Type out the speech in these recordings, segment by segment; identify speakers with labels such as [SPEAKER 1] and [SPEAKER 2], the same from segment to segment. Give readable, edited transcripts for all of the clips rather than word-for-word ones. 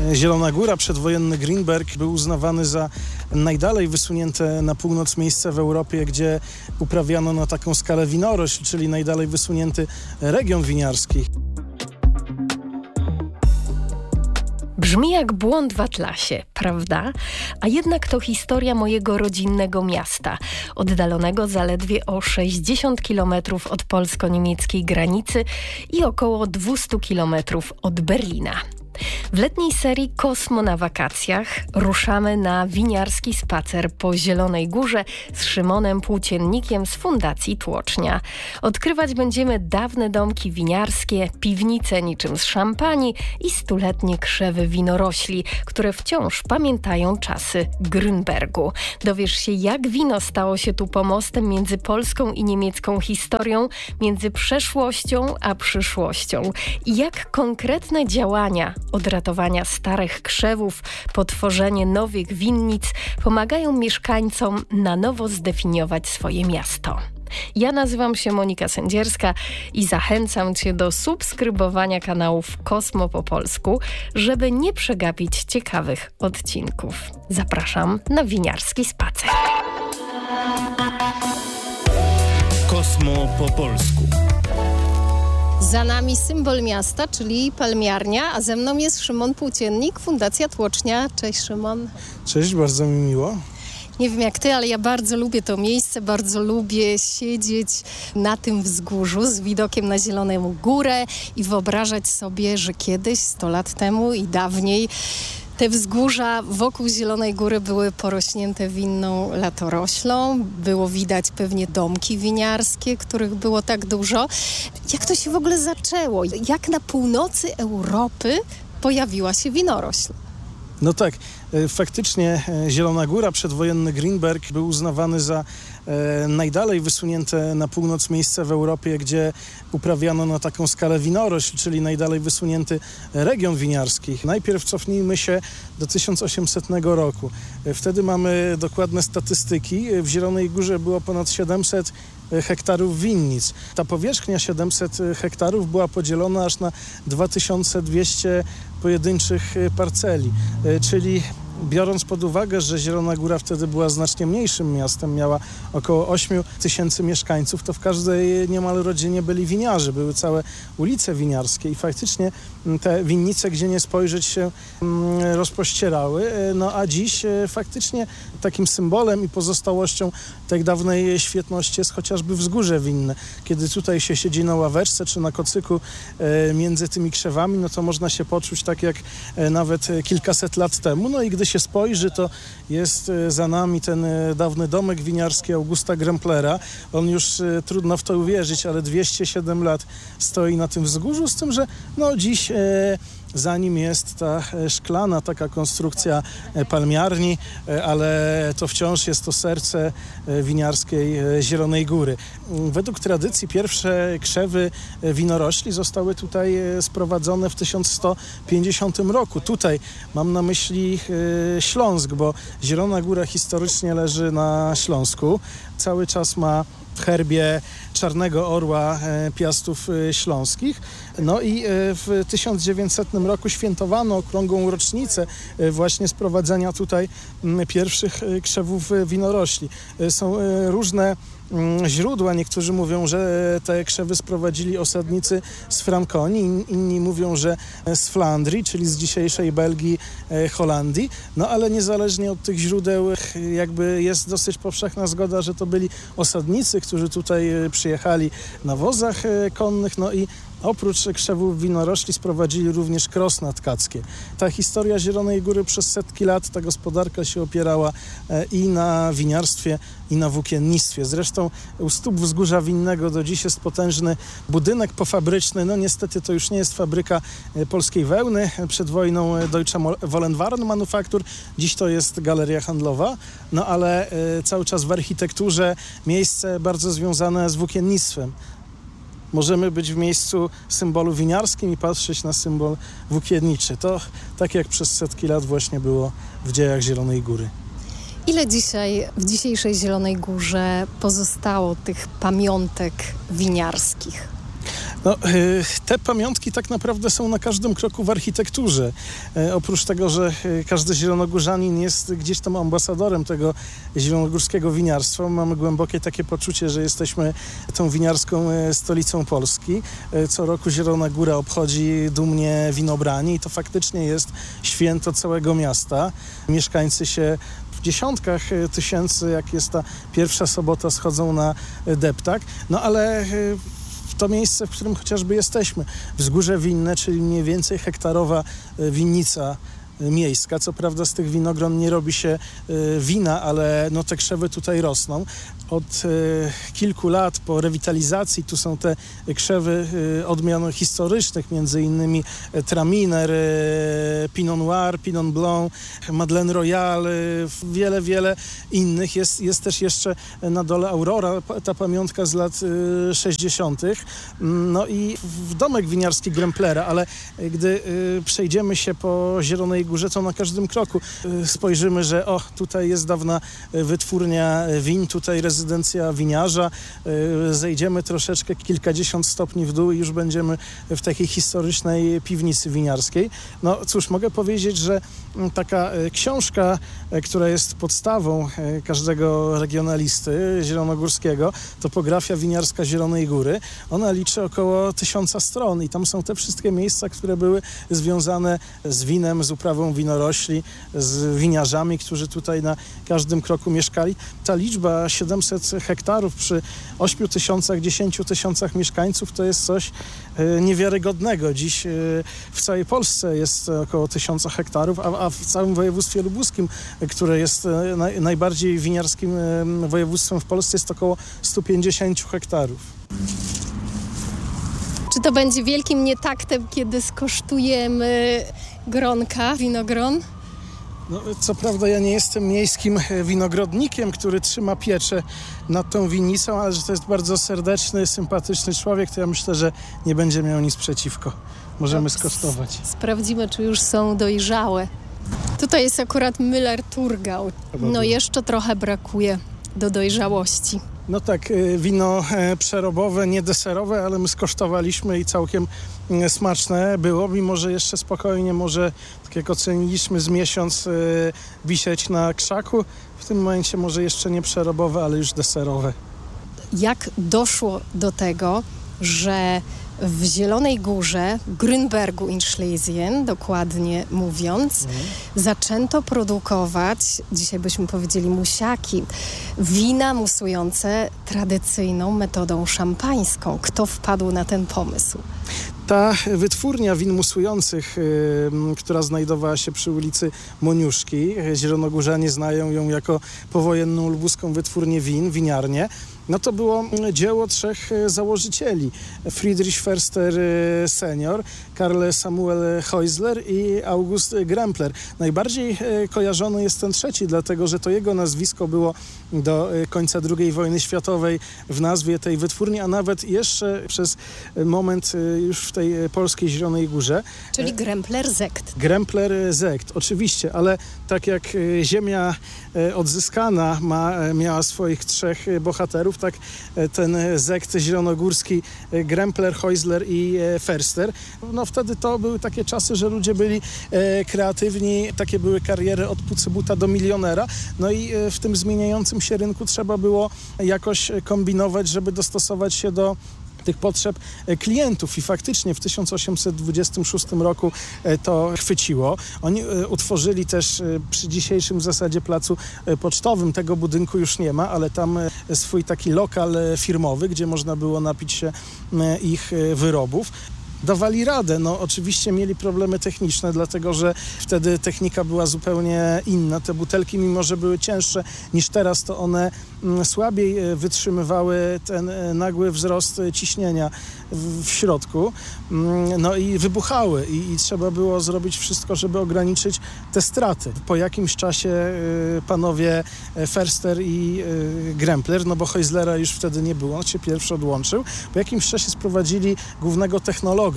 [SPEAKER 1] Zielona Góra, przedwojenny Grünberg, był uznawany za najdalej wysunięte na północ miejsce w Europie, gdzie uprawiano na taką skalę winorośl, czyli najdalej wysunięty region winiarski.
[SPEAKER 2] Brzmi jak błąd w atlasie, prawda? A jednak to historia mojego rodzinnego miasta, oddalonego zaledwie o 60 km od polsko-niemieckiej granicy i około 200 km od Berlina. W letniej serii Kosmo na wakacjach ruszamy na winiarski spacer po Zielonej Górze z Szymonem Płóciennikiem z Fundacji Tłocznia. Odkrywać będziemy dawne domki winiarskie, piwnice niczym z szampanii i stuletnie krzewy winorośli, które wciąż pamiętają czasy Grünbergu. Dowiesz się, jak wino stało się tu pomostem między polską i niemiecką historią, między przeszłością a przyszłością i jak konkretne działania od ratowania starych krzewów po tworzenie nowych winnic pomagają mieszkańcom na nowo zdefiniować swoje miasto. Ja nazywam się Monika Sędzierska i zachęcam Cię do subskrybowania kanałów Kosmo po polsku, żeby nie przegapić ciekawych odcinków. Zapraszam na winiarski spacer.
[SPEAKER 3] Kosmo po polsku.
[SPEAKER 4] Za nami symbol miasta, czyli palmiarnia, a ze mną jest Szymon Płóciennik, Fundacja Tłocznia. Cześć Szymon.
[SPEAKER 1] Cześć, bardzo mi miło.
[SPEAKER 4] Nie wiem jak ty, ale ja bardzo lubię to miejsce, bardzo lubię siedzieć na tym wzgórzu z widokiem na Zieloną Górę i wyobrażać sobie, że kiedyś, 100 lat temu i dawniej, te wzgórza wokół Zielonej Góry były porośnięte winną latoroślą. Było widać pewnie domki winiarskie, których było tak dużo. Jak to się w ogóle zaczęło? Jak na północy Europy pojawiła się winorośl?
[SPEAKER 1] No tak, faktycznie Zielona Góra, przedwojenny Grünberg, był uznawany za najdalej wysunięte na północ miejsce w Europie, gdzie uprawiano na taką skalę winorośl, czyli najdalej wysunięty region winiarski. Najpierw cofnijmy się do 1800 roku. Wtedy mamy dokładne statystyki. W Zielonej Górze było ponad 700 hektarów winnic. Ta powierzchnia 700 hektarów była podzielona aż na 2200 pojedynczych parceli, czyli biorąc pod uwagę, że Zielona Góra wtedy była znacznie mniejszym miastem, miała około 8 000 mieszkańców, to w każdej niemal rodzinie byli winiarze, były całe ulice winiarskie i faktycznie te winnice, gdzie nie spojrzeć, się rozpościerały. No a dziś faktycznie takim symbolem i pozostałością tej dawnej świetności jest chociażby wzgórze winne. Kiedy tutaj się siedzi na ławeczce czy na kocyku między tymi krzewami, no to można się poczuć tak jak nawet kilkaset lat temu. No i gdy się spojrzy, to jest za nami ten dawny domek winiarski Augusta Gremplera. On już trudno w to uwierzyć, ale 207 lat stoi na tym wzgórzu, z tym, że no dziś za nim jest ta szklana taka konstrukcja palmiarni, ale to wciąż jest to serce winiarskiej Zielonej Góry. Według tradycji pierwsze krzewy winorośli zostały tutaj sprowadzone w 1150 roku. Tutaj mam na myśli Śląsk, bo Zielona Góra historycznie leży na Śląsku. Cały czas ma w herbie czarnego orła Piastów Śląskich. No i w 1900 roku świętowano okrągłą rocznicę właśnie sprowadzenia tutaj pierwszych krzewów winorośli. Są różne źródła. Niektórzy mówią, że te krzewy sprowadzili osadnicy z Frankonii, inni mówią, że z Flandrii, czyli z dzisiejszej Belgii, Holandii. No ale niezależnie od tych źródeł jakby jest dosyć powszechna zgoda, że to byli osadnicy, którzy tutaj przyjechali na wozach konnych, no i oprócz krzewów winorośli sprowadzili również krosna tkackie. Ta historia Zielonej Góry przez setki lat, ta gospodarka się opierała i na winiarstwie, i na włókiennictwie. Zresztą u stóp wzgórza winnego do dziś jest potężny budynek pofabryczny. No niestety to już nie jest fabryka polskiej wełny. Przed wojną Deutsche Wollenwarenmanufaktur. Dziś to jest galeria handlowa. No ale cały czas w architekturze miejsce bardzo związane z włókiennictwem. Możemy być w miejscu symbolu winiarskim i patrzeć na symbol włókienniczy. To tak jak przez setki lat właśnie było w dziejach Zielonej Góry.
[SPEAKER 4] Ile dzisiaj w dzisiejszej Zielonej Górze pozostało tych pamiątek winiarskich?
[SPEAKER 1] No, te pamiątki tak naprawdę są na każdym kroku w architekturze. Oprócz tego, że każdy zielonogórzanin jest gdzieś tam ambasadorem tego zielonogórskiego winiarstwa, mamy głębokie takie poczucie, że jesteśmy tą winiarską stolicą Polski. Co roku Zielona Góra obchodzi dumnie winobranie i to faktycznie jest święto całego miasta. Mieszkańcy się w dziesiątkach tysięcy, jak jest ta pierwsza sobota, schodzą na deptak. No ale to miejsce, w którym chociażby jesteśmy, Wzgórze Winne, czyli mniej więcej hektarowa winnica miejska. Co prawda z tych winogron nie robi się wina, ale no te krzewy tutaj rosną. Od kilku lat po rewitalizacji tu są te krzewy odmian historycznych, między innymi Traminer, Pinot Noir, Pinot Blanc, Madeleine Royale, wiele innych. Jest też jeszcze na dole Aurora, ta pamiątka z lat 60. No i domek winiarski Gremplera, ale gdy przejdziemy się po Zielonej Górze, to na każdym kroku spojrzymy, że tutaj jest dawna wytwórnia win, tutaj rezydencja winiarza, zejdziemy troszeczkę kilkadziesiąt stopni w dół i już będziemy w takiej historycznej piwnicy winiarskiej. No cóż, mogę powiedzieć, że taka książka, która jest podstawą każdego regionalisty zielonogórskiego, topografia winiarska Zielonej Góry, ona liczy około 1000 stron i tam są te wszystkie miejsca, które były związane z winem, z uprawą winorośli, z winiarzami, którzy tutaj na każdym kroku mieszkali. Ta liczba 700 hektarów przy 8 tysiącach, 10 tysiącach mieszkańców to jest coś niewiarygodnego. Dziś w całej Polsce jest około 1000 hektarów, a w całym województwie lubuskim, które jest najbardziej winiarskim województwem w Polsce, jest około 150 hektarów.
[SPEAKER 4] Czy to będzie wielkim nietaktem, kiedy skosztujemy gronka, winogron?
[SPEAKER 1] No, co prawda ja nie jestem miejskim winogrodnikiem, który trzyma pieczę nad tą winnicą, ale że to jest bardzo serdeczny, sympatyczny człowiek, to ja myślę, że nie będzie miał nic przeciwko. Możemy skosztować.
[SPEAKER 4] Sprawdzimy, czy już są dojrzałe. Tutaj jest akurat Müller-Thurgau. No jeszcze trochę brakuje do dojrzałości.
[SPEAKER 1] No tak, wino przerobowe, nie deserowe, ale my skosztowaliśmy i całkiem smaczne było, mimo że jeszcze spokojnie może, tak jak oceniliśmy, z miesiąc wisieć na krzaku. W tym momencie może jeszcze nie przerobowe, ale już deserowe.
[SPEAKER 4] Jak doszło do tego, że w Zielonej Górze, Grünbergu in Schlesien, dokładnie mówiąc, zaczęto produkować, dzisiaj byśmy powiedzieli musiaki, wina musujące tradycyjną metodą szampańską. Kto wpadł na ten pomysł?
[SPEAKER 1] Ta wytwórnia win musujących, która znajdowała się przy ulicy Moniuszki, zielonogórzanie znają ją jako powojenną lubuską wytwórnię win, winiarnię, no to było dzieło 3 założycieli. Friedrich Förster senior, Karl Samuel Häusler i August Grempler. Najbardziej kojarzony jest ten trzeci, dlatego że to jego nazwisko było do końca II wojny światowej w nazwie tej wytwórni, a nawet jeszcze przez moment już w tej polskiej Zielonej Górze.
[SPEAKER 4] Czyli Grempler Sekt.
[SPEAKER 1] Grempler Sekt, oczywiście, ale tak jak ziemia odzyskana miała swoich 3 bohaterów, tak ten sekt zielonogórski Grempler, Häusler i Förster. No wtedy to były takie czasy, że ludzie byli kreatywni, takie były kariery od pucybuta do milionera. No i w tym zmieniającym się rynku trzeba było jakoś kombinować, żeby dostosować się do tych potrzeb klientów i faktycznie w 1826 roku to chwyciło. Oni utworzyli też przy dzisiejszym w zasadzie placu pocztowym, tego budynku już nie ma, ale tam swój taki lokal firmowy, gdzie można było napić się ich wyrobów. Dawali radę. No oczywiście mieli problemy techniczne, dlatego że wtedy technika była zupełnie inna. Te butelki, mimo że były cięższe niż teraz, to one słabiej wytrzymywały ten nagły wzrost ciśnienia w środku. No i wybuchały i trzeba było zrobić wszystko, żeby ograniczyć te straty. Po jakimś czasie panowie Förster i Grempler, no bo Häuslera już wtedy nie było, on się pierwszy odłączył. Po jakimś czasie sprowadzili głównego technologa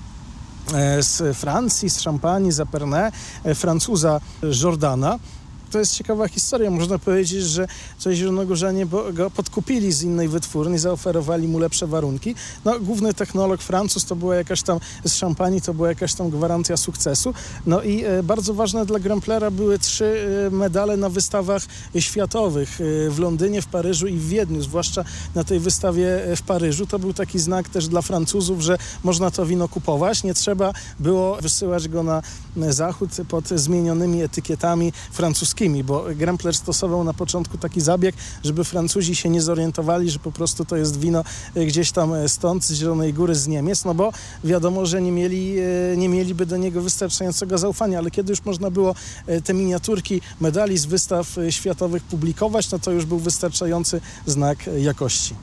[SPEAKER 1] z Francji, z Szampanii, z Epernay, Francuza Jourdana. To jest ciekawa historia. Można powiedzieć, że zielonogórzanie go podkupili z innej wytwórni, zaoferowali mu lepsze warunki. No, główny technolog Francuz to była jakaś tam, z szampanii to była jakaś tam gwarancja sukcesu. No i bardzo ważne dla Gremplera były 3 medale na wystawach światowych w Londynie, w Paryżu i w Wiedniu, zwłaszcza na tej wystawie w Paryżu. To był taki znak też dla Francuzów, że można to wino kupować. Nie trzeba było wysyłać go na zachód pod zmienionymi etykietami francuskimi, bo Grempler stosował na początku taki zabieg, żeby Francuzi się nie zorientowali, że po prostu to jest wino gdzieś tam stąd, z Zielonej Góry, z Niemiec, no bo wiadomo, że nie mieliby do niego wystarczającego zaufania, ale kiedy już można było te miniaturki medali z wystaw światowych publikować, no to już był wystarczający znak jakości.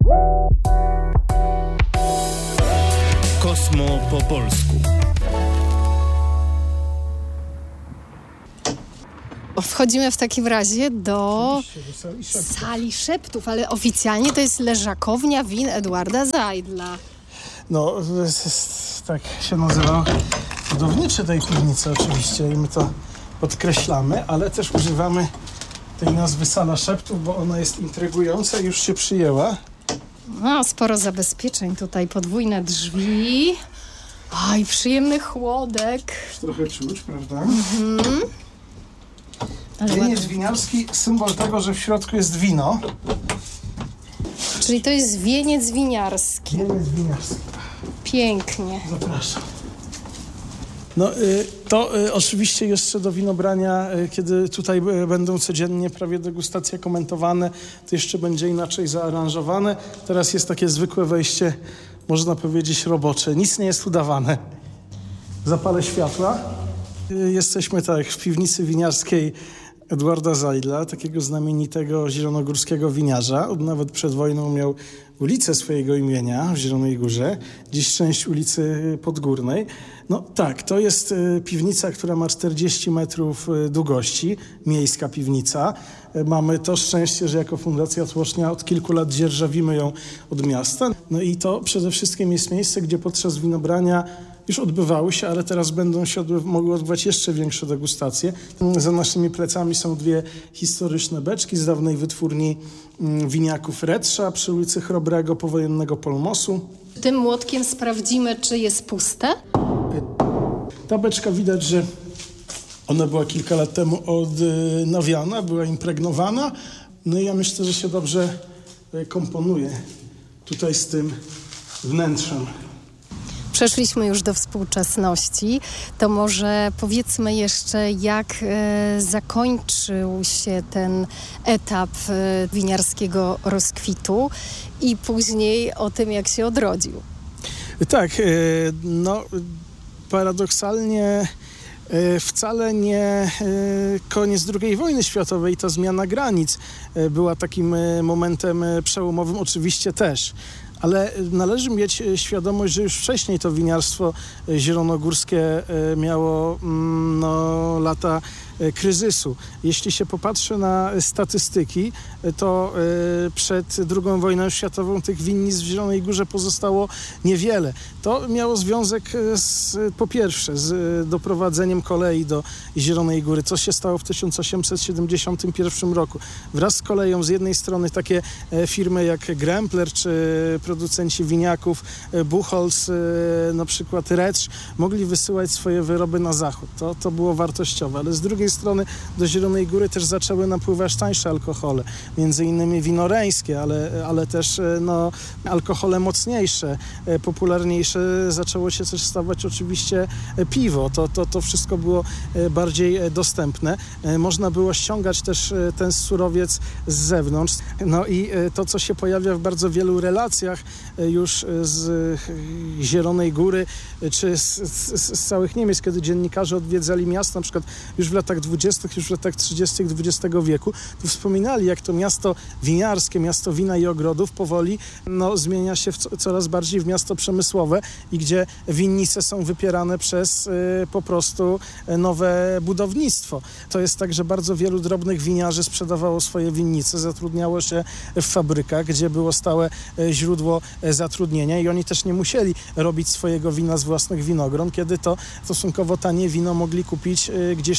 [SPEAKER 3] Kosmo po polsku.
[SPEAKER 4] Wchodzimy w takim razie do sali szeptów, ale oficjalnie to jest leżakownia win Edwarda Seidla.
[SPEAKER 1] No, tak się nazywa budowniczy tej piwnicy oczywiście i my to podkreślamy, ale też używamy tej nazwy sala szeptów, bo ona jest intrygująca i już się przyjęła.
[SPEAKER 4] No, sporo zabezpieczeń tutaj, podwójne drzwi. Oj, przyjemny chłodek.
[SPEAKER 1] Już trochę czuć, prawda? Wieniec winiarski, symbol tego, że w środku jest wino.
[SPEAKER 4] Czyli to jest wieniec winiarski.
[SPEAKER 1] Wieniec winiarski.
[SPEAKER 4] Pięknie.
[SPEAKER 1] Zapraszam. No, to oczywiście jeszcze do winobrania, kiedy tutaj będą codziennie prawie degustacje komentowane, to jeszcze będzie inaczej zaaranżowane. Teraz jest takie zwykłe wejście, można powiedzieć, robocze. Nic nie jest udawane. Zapalę światła. Jesteśmy tak w piwnicy winiarskiej Edwarda Seidla, takiego znamienitego zielonogórskiego winiarza. Nawet przed wojną miał ulicę swojego imienia w Zielonej Górze, dziś część ulicy Podgórnej. No tak, to jest piwnica, która ma 40 metrów długości, miejska piwnica. Mamy to szczęście, że jako Fundacja Tłocznia od kilku lat dzierżawimy ją od miasta. No i to przede wszystkim jest miejsce, gdzie podczas winobrania już odbywały się, ale teraz będą się mogły odbywać jeszcze większe degustacje. Za naszymi plecami są 2 historyczne beczki z dawnej wytwórni winiaków Redsza przy ulicy Chrobrego, powojennego Polmosu.
[SPEAKER 4] Tym młotkiem sprawdzimy, czy jest puste.
[SPEAKER 1] Ta beczka widać, że ona była kilka lat temu odnawiana, była impregnowana. No i ja myślę, że się dobrze komponuje tutaj z tym wnętrzem.
[SPEAKER 4] Przeszliśmy już do współczesności, to może powiedzmy jeszcze, jak zakończył się ten etap winiarskiego rozkwitu i później o tym, jak się odrodził.
[SPEAKER 1] Tak, no paradoksalnie wcale nie koniec II wojny światowej, ta zmiana granic była takim momentem przełomowym, oczywiście też. Ale należy mieć świadomość, że już wcześniej to winiarstwo zielonogórskie miało lata kryzysu. Jeśli się popatrzy na statystyki, to przed II wojną światową tych winnic w Zielonej Górze pozostało niewiele. To miało związek po pierwsze z doprowadzeniem kolei do Zielonej Góry, co się stało w 1871 roku. Wraz z koleją z jednej strony takie firmy jak Grempler czy producenci winiaków Buchholz, na przykład Redsz, mogli wysyłać swoje wyroby na zachód. To było wartościowe, ale z drugiej strony do Zielonej Góry też zaczęły napływać tańsze alkohole, między innymi wino reńskie, ale też alkohole mocniejsze, popularniejsze zaczęło się też stawać oczywiście piwo. To wszystko było bardziej dostępne. Można było ściągać też ten surowiec z zewnątrz. No i to, co się pojawia w bardzo wielu relacjach już z Zielonej Góry, czy z całych Niemiec, kiedy dziennikarze odwiedzali miasto, na przykład już w latach 20., już w latach 30. XX wieku, to wspominali, jak to miasto winiarskie, miasto wina i ogrodów powoli zmienia się coraz bardziej w miasto przemysłowe i gdzie winnice są wypierane przez po prostu nowe budownictwo. To jest tak, że bardzo wielu drobnych winiarzy sprzedawało swoje winnice, zatrudniało się w fabrykach, gdzie było stałe źródło zatrudnienia i oni też nie musieli robić swojego wina z własnych winogron, kiedy to stosunkowo tanie wino mogli kupić gdzieś tam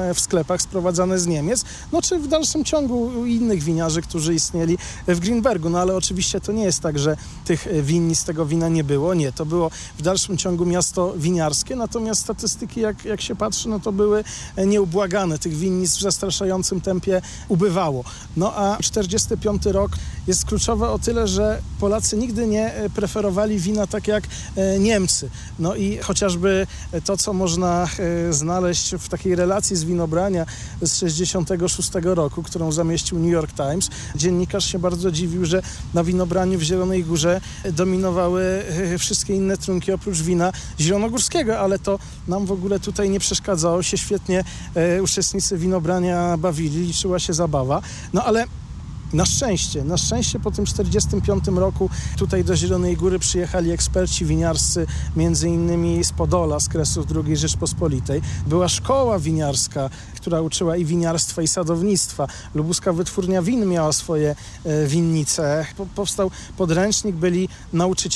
[SPEAKER 1] w sklepach sprowadzane z Niemiec, no czy w dalszym ciągu innych winiarzy, którzy istnieli w Grinbergu. No ale oczywiście to nie jest tak, że tych winnic tego wina nie było. Nie, to było w dalszym ciągu miasto winiarskie, natomiast statystyki, jak się patrzy, no to były nieubłagane. Tych winnic w zastraszającym tempie ubywało. No a 45 rok jest kluczowy o tyle, że Polacy nigdy nie preferowali wina tak jak Niemcy. No i chociażby to, co można znaleźć w takiej relacji z winobrania z 66 roku, którą zamieścił New York Times, dziennikarz się bardzo dziwił, że na winobraniu w Zielonej Górze dominowały wszystkie inne trunki oprócz wina zielonogórskiego, ale to nam w ogóle tutaj nie przeszkadzało. Się świetnie uczestnicy winobrania bawili, liczyła się zabawa. No ale na szczęście po tym 45 roku tutaj do Zielonej Góry przyjechali eksperci winiarscy, między innymi z Podola, z Kresów II Rzeczpospolitej. Była szkoła winiarska, która uczyła i winiarstwa, i sadownictwa. Lubuska Wytwórnia Win miała swoje winnice. Powstał podręcznik, byli nauczyciele